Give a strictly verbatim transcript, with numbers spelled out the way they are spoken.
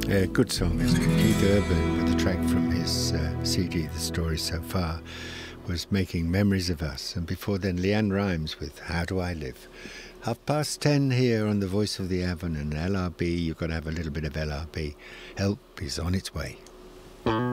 A good song, isn't it? Keith Urban, with the track from his uh, C D, The Story So Far, was Making Memories of Us. And before then, Leanne Rimes with How Do I Live? Half past ten here on The Voice of the Avon, and L R B, you've got to have a little bit of L R B. Help is on its way.